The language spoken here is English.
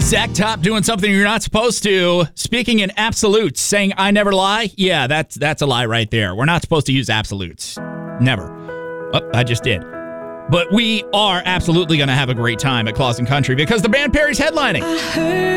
Zach Top doing something you're not supposed to. Speaking in absolutes, saying I never lie. Yeah, that's a lie right there. We're not supposed to use absolutes. Never. Oh, I just did. But we are absolutely going to have a great time at Clausen Country because the band Perry's headlining.